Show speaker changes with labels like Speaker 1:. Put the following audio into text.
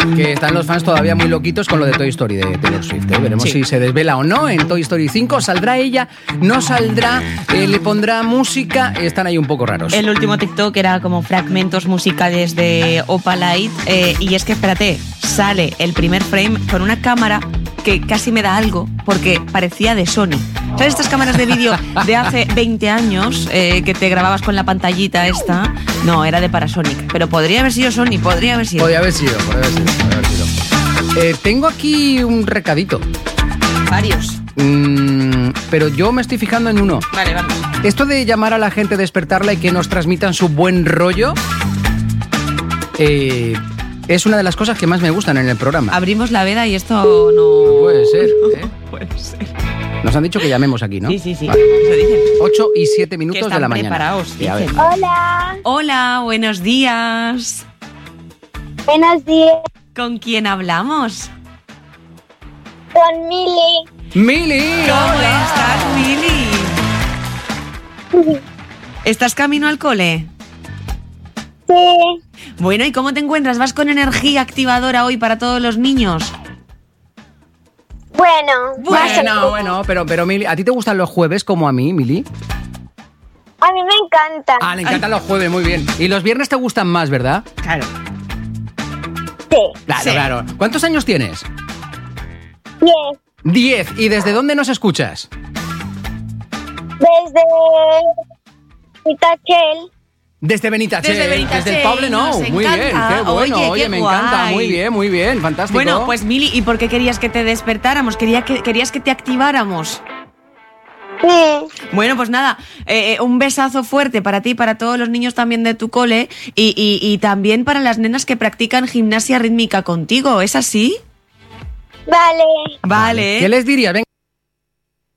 Speaker 1: que están los fans todavía muy loquitos con lo de Toy Story de Taylor Swift. Veremos si se desvela o no en Toy Story 5. ¿Saldrá ella? ¿No saldrá? ¿Le pondrá música? Están ahí un poco raros.
Speaker 2: El último TikTok era como fragmentos musicales de Opalite. Y es que, espérate, sale el primer frame con una cámara que casi me da algo porque parecía de Sony. ¿Sabes estas cámaras de vídeo de hace 20 años que te grababas con la pantallita esta? No, era de Panasonic. Pero podría haber sido Sony, podría haber sido.
Speaker 1: Podría haber sido. Tengo aquí un recadito.
Speaker 2: Varios.
Speaker 1: Pero yo me estoy fijando en uno.
Speaker 2: Vale, vamos.
Speaker 1: Esto de llamar a la gente, despertarla y que nos transmitan su buen rollo, es una de las cosas que más me gustan en el programa.
Speaker 2: Abrimos la veda y esto no...
Speaker 1: Puede ser,
Speaker 2: No puede ser.
Speaker 1: Nos han dicho que llamemos aquí, ¿no?
Speaker 2: Sí.
Speaker 1: Vale.
Speaker 2: Eso dicen.
Speaker 1: 8 y 7 minutos
Speaker 2: Que están
Speaker 1: de la mañana.
Speaker 2: preparados,
Speaker 1: Sí, a ver.
Speaker 2: dicen.
Speaker 3: Hola,
Speaker 2: Hola, buenos días.
Speaker 3: buenos días,
Speaker 2: ¿Con quién hablamos?
Speaker 3: con Mili.
Speaker 1: ¡Mili!
Speaker 2: ¿Cómo
Speaker 1: hola.
Speaker 2: estás, Mili? ¿Estás camino al cole?
Speaker 3: Sí,
Speaker 2: Bueno, ¿y cómo te encuentras? ¿Vas con energía activadora hoy para todos los niños?
Speaker 3: bueno,
Speaker 1: pero Mili, ¿a ti te gustan los jueves como a mí, Mili?
Speaker 3: a mí me encanta.
Speaker 1: Ah, le encantan los jueves, muy bien. Y los viernes te gustan más, ¿verdad?
Speaker 2: Claro.
Speaker 3: Sí,
Speaker 1: Claro,
Speaker 2: Sí.
Speaker 1: claro. ¿Cuántos años tienes?
Speaker 3: bien,
Speaker 1: 10. ¿Y desde dónde nos escuchas?
Speaker 3: desde Itachel.
Speaker 1: Desde Benitachell.
Speaker 2: Desde Benitachell,
Speaker 1: Desde el Pablo Nou.
Speaker 2: nos
Speaker 1: Muy bien,
Speaker 2: encanta.
Speaker 1: qué bueno.
Speaker 2: Oye,
Speaker 1: Oye,
Speaker 2: qué
Speaker 1: me encanta.
Speaker 2: guay.
Speaker 1: Muy bien, fantástico.
Speaker 2: Bueno, pues Mili, ¿y por qué querías que te despertáramos? ¿Querías que te activáramos?
Speaker 3: Sí,
Speaker 2: Bueno, pues nada, un besazo fuerte para ti y para todos los niños también de tu cole y también para las nenas que practican gimnasia rítmica contigo, ¿es así?
Speaker 3: vale.
Speaker 2: Vale.
Speaker 1: ¿Qué les dirías? Venga.